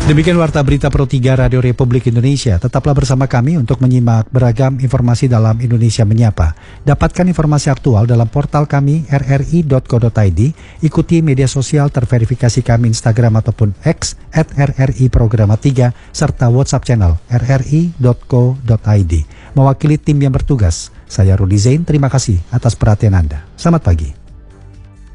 Demikian Warta Berita Pro 3 Radio Republik Indonesia. Tetaplah bersama kami untuk menyimak beragam informasi dalam Indonesia Menyapa. Dapatkan informasi aktual dalam portal kami rri.co.id. Ikuti media sosial terverifikasi kami Instagram ataupun X @RRI Programa 3 serta WhatsApp channel rri.co.id. Mewakili tim yang bertugas, saya Rudi Zain. Terima kasih atas perhatian Anda. Selamat pagi.